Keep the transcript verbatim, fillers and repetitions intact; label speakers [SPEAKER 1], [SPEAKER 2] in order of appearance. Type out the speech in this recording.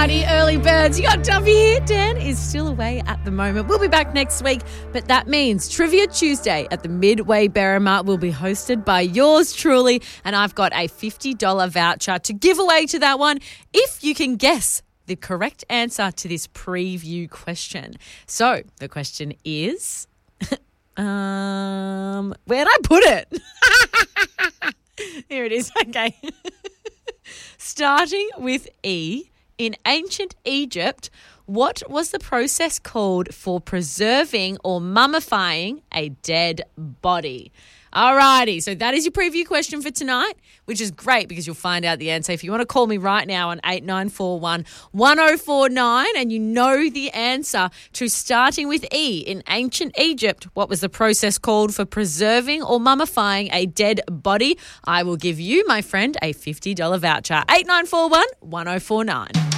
[SPEAKER 1] righty, early birds. You got Duffy here. Dan is still away at the moment. We'll be back next week, but that means Trivia Tuesday at the Midway Berrimah will be hosted by yours truly, and I've got a fifty dollars voucher to give away to that one if you can guess the correct answer to this preview question. So the question is, um, where'd I put it? Here it is. Okay. Starting with E, in ancient Egypt, what was the process called for preserving or mummifying a dead body? Alrighty, so that is your preview question for tonight, which is great because you'll find out the answer. If you want to call me right now on eight nine four one, one oh four nine and you know the answer to starting with E, in ancient Egypt, what was the process called for preserving or mummifying a dead body? I will give you, my friend, a fifty dollars voucher. eight nine four one, one oh four nine.